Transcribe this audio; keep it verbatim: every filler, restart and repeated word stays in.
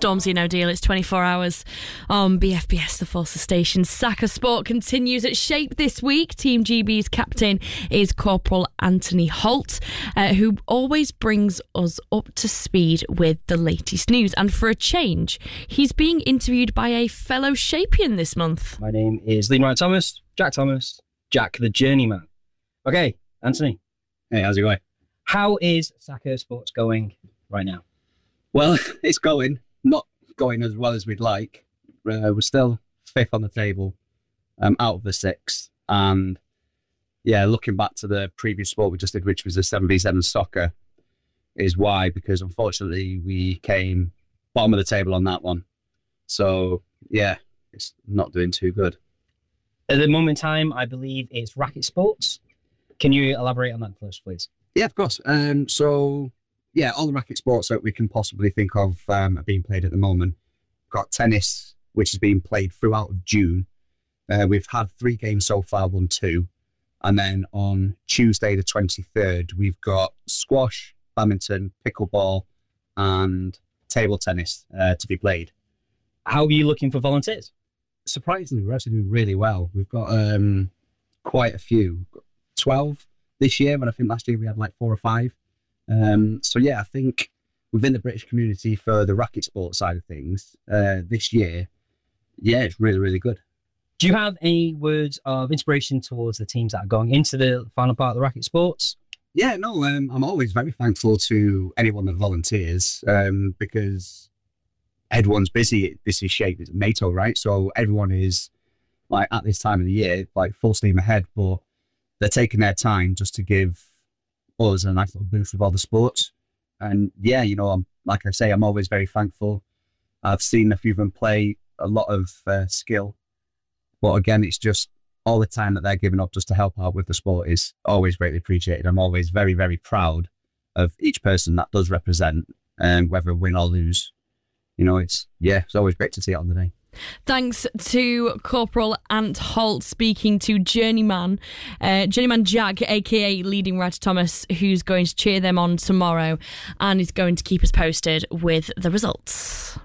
Stormzy and O'Deal. It's twenty-four hours on B F B S, the Forces station. Saka Sport continues at Shape this week. Team G B's captain is Corporal Anthony Holt, uh, who always brings us up to speed with the latest news. And for a change, he's being interviewed by a fellow Shapian this month. My name is Liam Wright Thomas, Jack Thomas, Jack the Journeyman. Okay, Anthony. Hey, how's it going? How is Saka Sports going right now? Well, it's going. Not going as well as we'd like. Uh, we're still fifth on the table, um, out of the six. And yeah, looking back to the previous sport we just did, which was the seven v seven soccer, is why, because unfortunately we came bottom of the table on that one. So yeah, it's not doing too good. At the moment in time, I believe it's Racket Sports. Can you elaborate on that first, please? Yeah, of course. Um, so, yeah, all the racket sports that we can possibly think of um, are being played at the moment. We've got tennis, which is being played throughout of June. Uh, we've had three games so far, won two. And then on Tuesday the twenty-third, we've got squash, badminton, pickleball, and table tennis uh, to be played. How are you looking for volunteers? Surprisingly, we're actually doing really well. We've got um, quite a few. twelve this year, but I think last year we had like four or five. Um, so yeah, I think within the British community for the racket sports side of things, uh, this year, yeah, it's really, really good. Do you have any words of inspiration towards the teams that are going into the final part of the racket sports? Yeah, no, um, I'm always very thankful to anyone that volunteers um, because everyone's busy. This is Shape, it's NATO, right? So everyone is like at this time of the year, like full steam ahead, but they're taking their time just to give us a nice little boost with all the sports. And yeah, you know, I'm, like I say, I'm always very thankful. I've seen a few of them play, a lot of uh, skill. But again, it's just all the time that they're giving up just to help out with the sport is always greatly appreciated. I'm always very, very proud of each person that does represent, and um, whether win or lose. You know, it's, yeah, it's always great to see it on the day. Thanks to Corporal Ant Holt speaking to Journeyman, uh, Journeyman Jack, aka Leading Writer Thomas, who's going to cheer them on tomorrow and is going to keep us posted with the results.